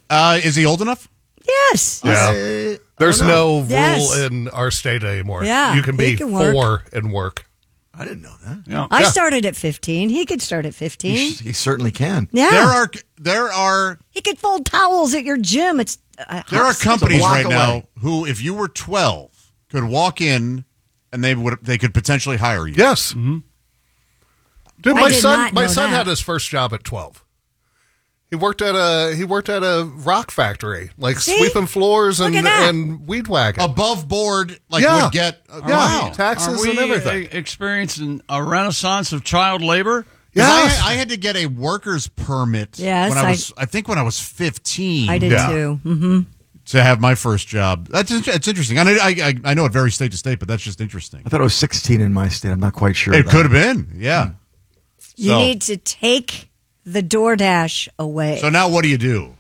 Is he old enough? Yes. Yeah. There's no rule Yes. in our state anymore. Yeah, You can he be can work. 4 and work. I didn't know that. Yeah. I started at 15. He could start at 15. He certainly can. Yeah. There are He could fold towels at your gym. It's there are companies block right away. now who, if you were 12, could walk in and they could potentially hire you. Yes. Mm-hmm. Dude, I my did son not know that. had his first job at 12. He worked at a rock factory, like See? sweeping floors Look at that. and weed whacking. Above board, like Yeah. would get Yeah. wow. Taxes Are we and everything. experiencing a renaissance of child labor? 'Cause Yes. I had to get a worker's permit Yes, when I think when I was 15. I did Yeah. too. Mm-hmm. To have my first job. It's interesting. I know it varies state to state, but that's just interesting. I thought it was 16 in my state. I'm not quite sure. It of that. could have been, yeah. You So- need to take the DoorDash away. So now what do you do?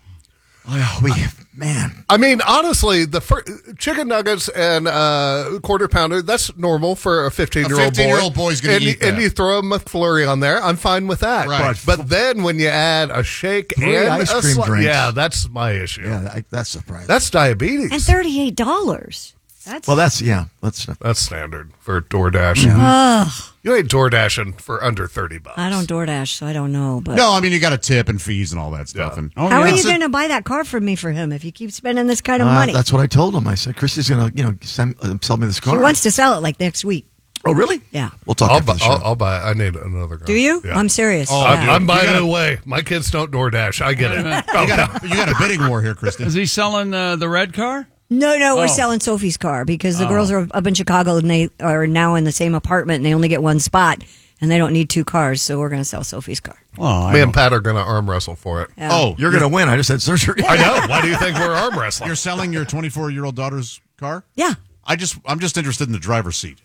Oh, man. I mean, honestly, the chicken nuggets and quarter pounder, that's normal for a 15-year-old boy. 15-year-old boy's gonna eat that. And you throw a McFlurry on there, I'm fine with that. Right. But then when you add a shake 3 and ice a cream drinks. yeah, that's my issue. Yeah, that's surprising. That's diabetes. and $38. That's That's standard for DoorDash. You ain't DoorDashing for under $30. I don't DoorDash, so I don't know. But No, I mean you got a tip and fees and all that stuff. Yeah. And how are you So- going to buy that car for me for him if you keep spending this kind of money? That's what I told him. I said, Christy's going to sell me this car. He wants to sell it like next week. Oh, really? Yeah. We'll talk after the show. I'll buy. I need another car. Do you? Yeah. I'm serious. Oh, Yeah. I'm buying it away. My kids don't DoorDash. I get it. you got a bidding war here, Kristen. Is he selling the red car? No, we're Oh. selling Sophie's car because the girls are up in Chicago and they are now in the same apartment and they only get one spot and they don't need 2 cars, so we're going to sell Sophie's car. Well, Me and Pat are going to arm wrestle for it. Yeah. Oh, You're going to win. I just had surgery. I know. Why do you think we're arm wrestling? you're selling your 24-year-old daughter's car? Yeah. I'm just interested in the driver's seat.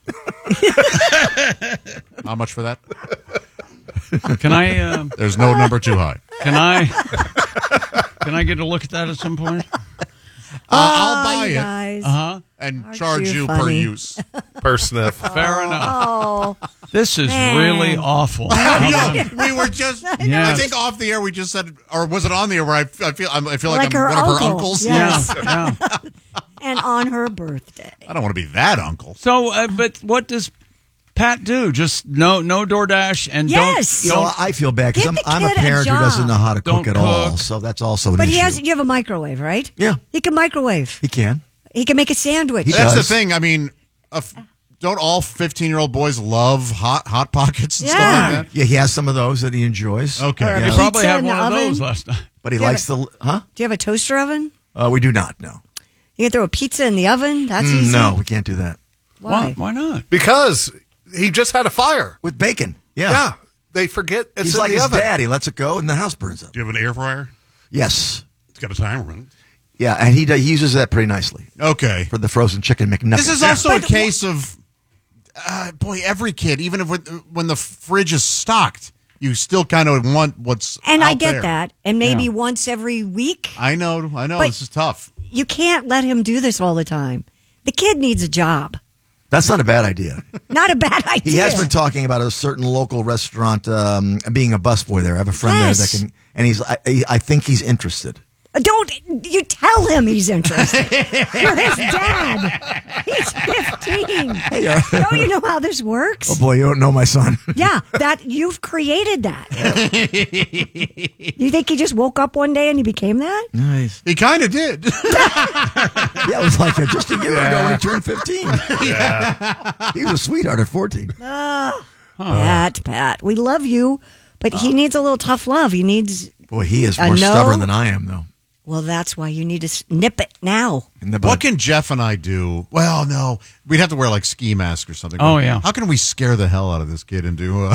How much for that? Can I? There's no number too high. Can I? Can I get a look at that at some point? I'll buy you it guys. and Aren't charge you you per funny? use. Per sniff. Fair enough. Oh, This is Man. really awful. We were just. I Yes. think off the air we just said, or was it on the air where I feel like Like I'm her one of her uncle. uncles? Yes. Yeah. and on her birthday. I don't want to be that uncle. So, but what does Pat do? Just no DoorDash and Yes. You know, I feel bad because Get the I'm a kid a parent who job. doesn't know how to cook Don't at all. cook. So that's also an But issue. you have a microwave, right? Yeah. He can microwave. He can. He can make a sandwich. He That's does. the thing. I mean, don't all 15-year-old boys love hot pockets and Yeah. stuff like that? Yeah, he has some of those that he enjoys. Okay. Or a You pizza probably had in the one of oven? those last night. But he Yeah, likes the, huh? Do you have a toaster oven? We do not, no. You can throw a pizza in the oven? That's easy. No, we can't do that. Why? Why not? Because he just had a fire. With bacon. Yeah. Yeah. They forget it's He's in like the his oven. dad. He lets it go and the house burns up. Do you have an air fryer? Yes. It's got a timer on it. Yeah, and he uses that pretty nicely Okay. for the frozen chicken McNuggets. This is also a case of, boy, every kid, even if when the fridge is stocked, you still kind of want what's And I out get there. that. And maybe once every week. I know. But- This is tough. You can't let him do this all the time. The kid needs a job. That's not a bad idea. Not a bad idea. He has been talking about a certain local restaurant being a busboy there. I have a friend there that Yes. can, and I think he's interested. Don't you tell him he's interested. You're his dad. He's 15. Don't you know how this works? Oh boy, you don't know my son. Yeah, that you've created that. You think he just woke up one day and he became that? Nice. He kind of did. Yeah, it was like just a year ago when he turned 15. Yeah. He was a sweetheart at 14. Pat, we love you, but he needs a little tough love. He needs. Boy, he is I more know. stubborn than I am, though. Well, that's why you need to nip it now. In the What butt. can Jeff and I do? Well, no, we'd have to wear like ski masks or something. Oh, yeah. How can we scare the hell out of this kid and do?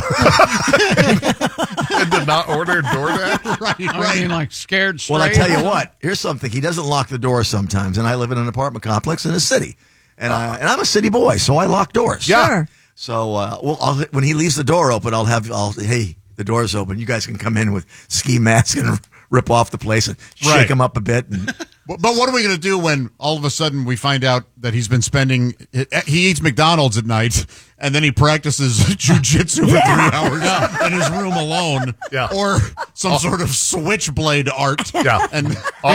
And did not order DoorDash. Right, I mean, like scared straight. Well, I tell you what. Here's something. He doesn't lock the door sometimes, and I live in an apartment complex in a city, and I'm a city boy, so I lock doors. Sure. So, when he leaves the door open, hey, the door's open. You guys can come in with ski masks and rip off the place and shake Right. him up a bit. And But what are we going to do when all of a sudden we find out that he's been spending? He eats McDonald's at night, and then he practices jujitsu for 3 hours in his room alone, Yeah. or some sort of switchblade art. Yeah. And All